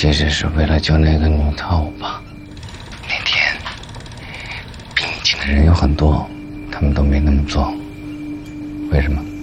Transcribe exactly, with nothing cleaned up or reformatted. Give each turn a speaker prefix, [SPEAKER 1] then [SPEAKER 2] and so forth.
[SPEAKER 1] 其实是为了救那个女套吧。那天比你近的人有很多，他们都没那么做，为什么？